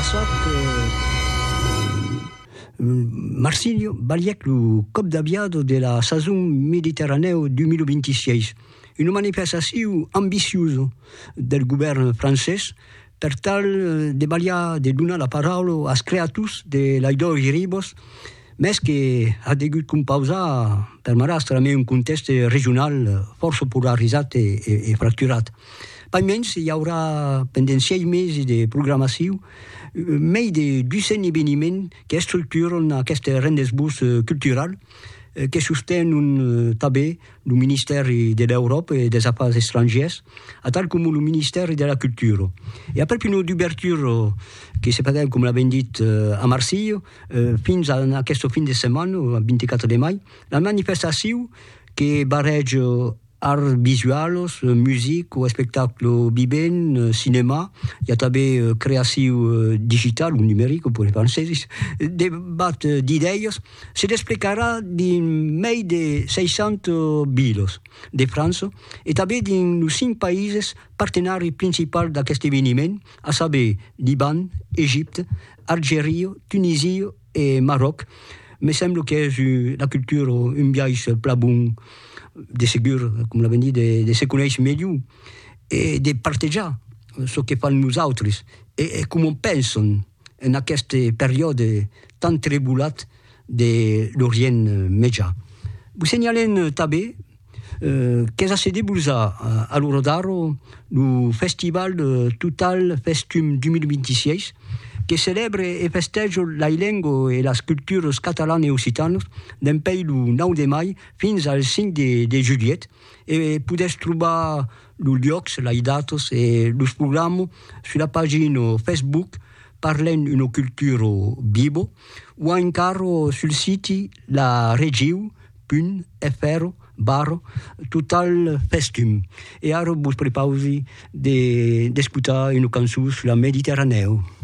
passat Marsilio baliec lo cop d'aviado de la saison Mediterraneo 2026, una manifestació ambiciosa del govern francès per tal de baliar de donar la paraula als creators de l'aidor i ribos, més que ha degut compausar per marastrament un context regional força polaritzat i fracturat. Almenys hi haurà pendent 6 mesos de programació més de 200 esdeveniments que estructuren aquest rendezvous cultural que sostenen també el Ministeri de l'Europa i dels Afers Estrangers, tal com el Ministeri de la Cultura. I a proprio d'obertura que se farà, com l'avem dit, a Marsilio, fins a aquest fin de setmana, el 24 de maig, la manifestació que barreja arts visuals, música, espectacle vivent, cinema, hi ha també creació digital o numèrica per els francesos, debat d'idees, se desplegarà dins més de 600 viles de França i també dins els 5 països partenaris principals d'aquest esdeveniment, a saber Liban, Egipte, Algèria, Tunisia i Marroc. Me sembla que és la cultura un viatge pla bon, de segur, com l'havem dit, de se conèixer millor i de partejar el que fan nosaltres i com pensen en aquest període tan tribulat de l'Orient Mitjà. Vull senyalar també que s'ha celebrado a l'hora d'ara el Festival Total Festum 2026 que celebra i festeja la llengua i les cultures catalanes i occitanes d'empell el 9 de maig fins al 5 de juliet i podeu trobar els llocs, les dates i els programes sur la pàgina Facebook Parlem una cultura viva o encara sul siti laregiu.fr/Total Festum. E ara vos prepausi d'escoltar una cançó sulla Mediterraneo.